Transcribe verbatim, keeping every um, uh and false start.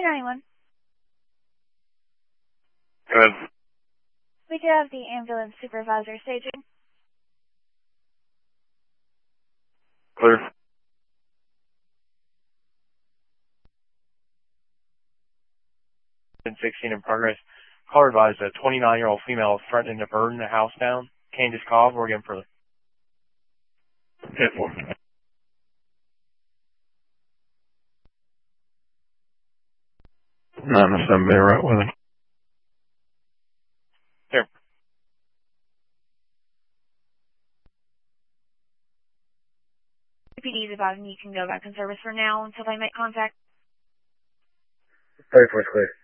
nine one. Good. We do have the ambulance supervisor staging. Clear. sixteen in progress. Call advised a twenty-nine-year-old female threatening to burn the house down. Candace Cobb, we're again further. ten four. nine to seven, be right with him. Here. P D is about and you can go back in service for now until they make contact. thirty-four is clear.